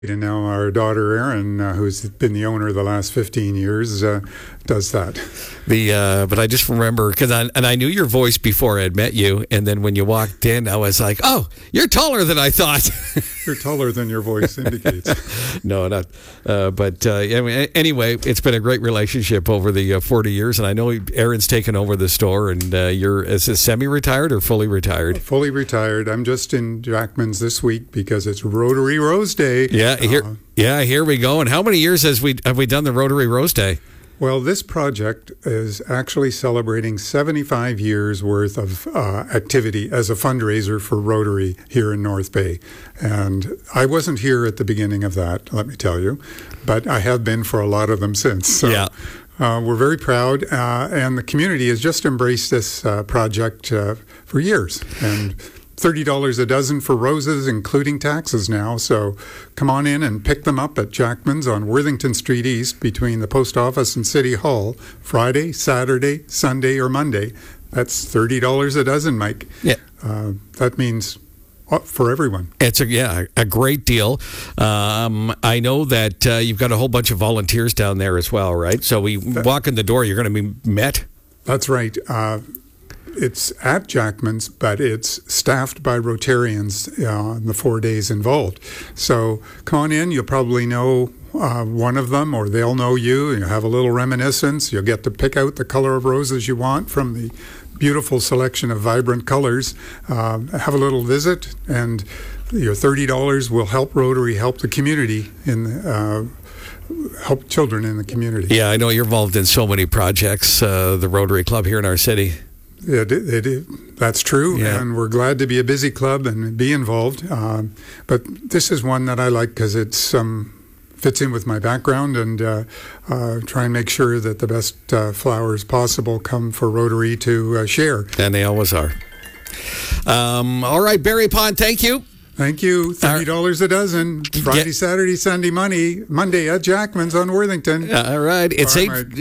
And now our daughter Erin, who's been the owner the last 15 years, does that. But I just remember, because I knew your voice before I'd met you, and then when you walked in, I was like, oh, you're taller than I thought. You're taller than your voice indicates. No, not. But anyway, it's been a great relationship over the 40 years, and I know Erin's taken over the store, and is it semi-retired or fully retired? Fully retired. I'm just in Jackman's this week because it's Rotary Rose Day. Yeah, here we go. And how many years have we done the Rotary Rose Day? Well, this project is actually celebrating 75 years worth of activity as a fundraiser for Rotary here in North Bay. And I wasn't here at the beginning of that, let me tell you, but I have been for a lot of them since. So, yeah. We're very proud, and the community has just embraced this project for years. And $30 a dozen for roses, including taxes now. So come on in and pick them up at Jackman's on Worthington Street East between the post office and City Hall, Friday, Saturday, Sunday, or Monday. That's $30 a dozen, Mike. Yeah. That means for everyone. It's a great deal. I know that you've got a whole bunch of volunteers down there as well, right? So we walk in the door, you're going to be met. That's right. It's at Jackman's, but it's staffed by Rotarians in the 4 days involved. So come on in. You'll probably know one of them, or they'll know you. You have a little reminiscence. You'll get to pick out the color of roses you want from the beautiful selection of vibrant colors. Have a little visit, and your $30 will help Rotary help the community help children in the community. Yeah, I know you're involved in so many projects, the Rotary Club here in our city. Yeah, that's true, and we're glad to be a busy club and be involved. But this is one that I like because it fits in with my background, and try and make sure that the best flowers possible come for Rotary to share. And they always are. All right, Barry Pond, thank you. Thank you. $30 a dozen. Friday, Saturday, Sunday, Monday at Jackman's on Worthington. All right. It's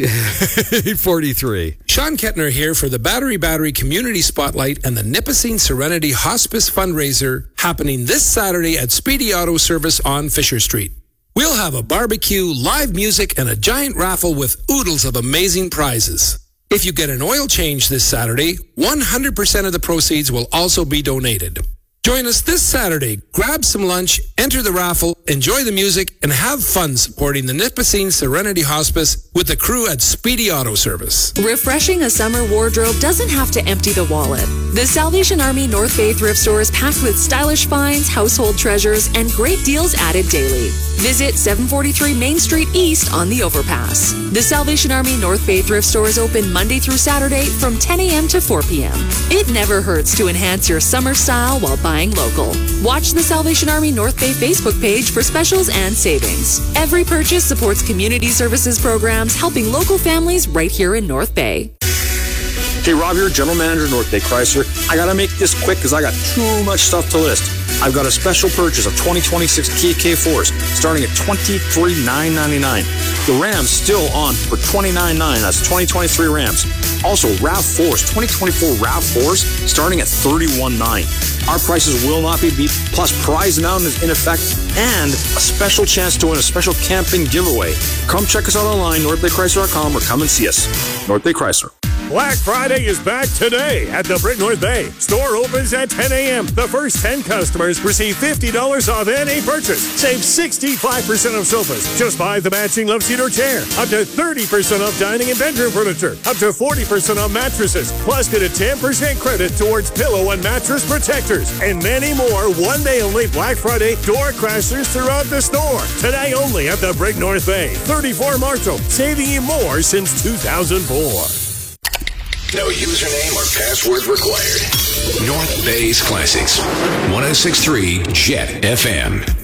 8:43. Sean Kettner here for the Battery Community Spotlight and the Nipissing Serenity Hospice fundraiser happening this Saturday at Speedy Auto Service on Fisher Street. We'll have a barbecue, live music, and a giant raffle with oodles of amazing prizes. If you get an oil change this Saturday, 100% of the proceeds will also be donated. Join us this Saturday. Grab some lunch, enter the raffle, enjoy the music, and have fun supporting the Nipissing Serenity Hospice with the crew at Speedy Auto Service. Refreshing a summer wardrobe doesn't have to empty the wallet. The Salvation Army North Bay thrift store is packed with stylish finds, household treasures, and great deals added daily. Visit 743 Main Street East on the overpass. The Salvation Army North Bay thrift store is open Monday through Saturday from 10 a.m. to 4 p.m. It never hurts to enhance your summer style while buying local. Watch the Salvation Army North Bay Facebook page for specials and savings. Every purchase supports community services programs helping local families right here in North Bay. Hey, Rob here, General Manager, North Bay Chrysler. I gotta make this quick because I got too much stuff to list. I've got a special purchase of 2026 Kia K4s starting at $23,999. The Ram's still on for $29,999. That's 2023 Rams. Also, RAV4s, 2024 RAV4s starting at $31,999. Our prices will not be beat, plus prize amount is in effect, and a special chance to win a special camping giveaway. Come check us out online, NorthBayChrysler.com, or come and see us. North Bay Chrysler. Black Friday is back today at the Brick North Bay. Store opens at 10 a.m. The first 10 customers receive $50 off any purchase. Save 65% of sofas. Just buy the matching love seat or chair. Up to 30% off dining and bedroom furniture. Up to 40% off mattresses. Plus get a 10% credit towards pillow and mattress protectors. And many more one-day only Black Friday door crashers throughout the store. Today only at the Brick North Bay. 34 Marshall. Saving you more since 2004. No username or password required. North Bay's Classics. 106.3 Jet FM.